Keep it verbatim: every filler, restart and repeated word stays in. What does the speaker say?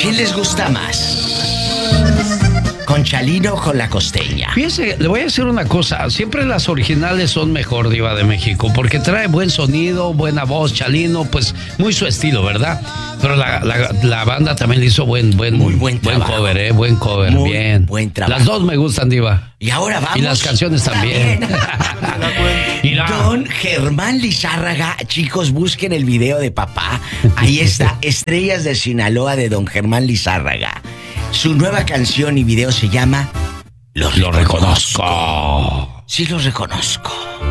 ¿quién les gusta más? ¿Con Chalino o con la costeña? Fíjese, le voy a decir una cosa. Siempre las originales son mejor, Diva de México, porque trae buen sonido, buena voz. Chalino, pues muy su estilo, ¿verdad? Pero la, la, la banda también le hizo buen, buen, muy buen, buen cover, ¿eh? Buen cover, muy bien. Buen trabajo. Las dos me gustan, Diva. Y ahora vamos. Y las canciones también. Don Germán Lizárraga, chicos, busquen el video de papá. Ahí está, Estrellas de Sinaloa de Don Germán Lizárraga. Su nueva canción y video se llama Los Lo reconozco. reconozco. Sí, los reconozco.